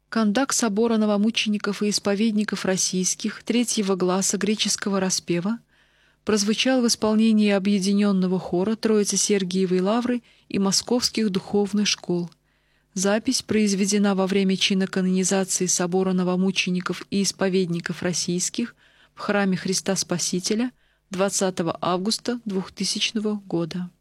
Кондак собора новомучеников и исповедников российских третьего гласа греческого распева прозвучал в исполнении объединенного хора Троицы Сергиевой Лавры и московских духовных школ. Запись произведена во время чина канонизации собора новомучеников и исповедников российских в храме Христа Спасителя 20 августа 2000 года.